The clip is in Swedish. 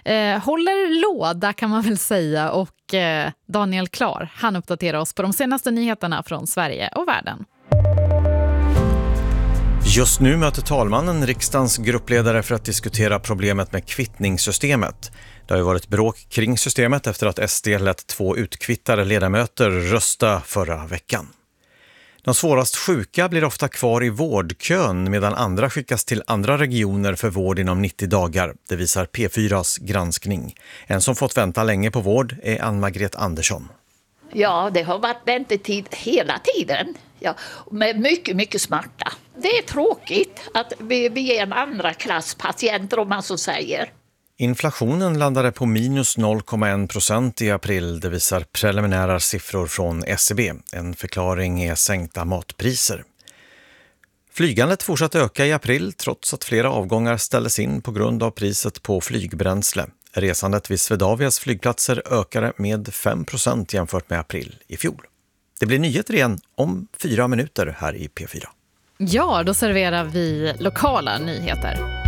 håller låda kan man väl säga, och Daniel Klar, han uppdaterar oss på de senaste nyheterna från Sverige och världen. Just nu möter talmannen riksdagens gruppledare för att diskutera problemet med kvittningssystemet. Det har ju varit bråk kring systemet efter att SD lät 2 utkvittade ledamöter rösta förra veckan. De svårast sjuka blir ofta kvar i vårdkön medan andra skickas till andra regioner för vård inom 90 dagar. Det visar P4s granskning. En som fått vänta länge på vård är Ann-Margret Andersson. Ja, det har varit väntetid hela tiden. Ja, med mycket smärta. Det är tråkigt att vi är en andra klass patienter, om man så säger. Inflationen landade på minus 0,1% i april, det visar preliminära siffror från SCB. En förklaring är sänkta matpriser. Flygandet fortsatte öka i april trots att flera avgångar ställdes in på grund av priset på flygbränsle. Resandet vid Swedavias flygplatser ökade med 5% jämfört med april i fjol. Det blir nyheter igen om 4 minuter här i P4. Ja, då serverar vi lokala nyheter.